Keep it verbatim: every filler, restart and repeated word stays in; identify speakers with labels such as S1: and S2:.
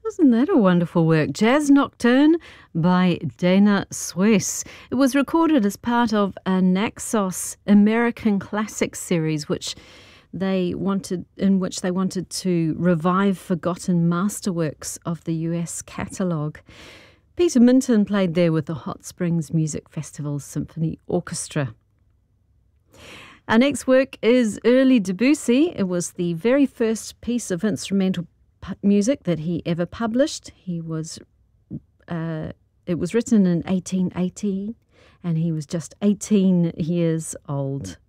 S1: Wasn't that a wonderful work? Jazz Nocturne by Dana Suess. It was recorded as part of a Naxos American Classics series, which they wanted, in which they wanted to revive forgotten masterworks of the U S catalogue. Peter Minton played there with the Hot Springs Music Festival Symphony Orchestra. Our next work is Early Debussy. It was the very first piece of instrumental music that he ever published. He was, uh, it was written in eighteen eighteen, and he was just eighteen years old.